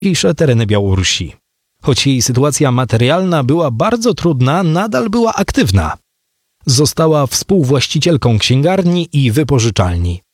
dzisiejsze tereny Białorusi. Choć jej sytuacja materialna była bardzo trudna, nadal była aktywna. Została współwłaścicielką księgarni i wypożyczalni.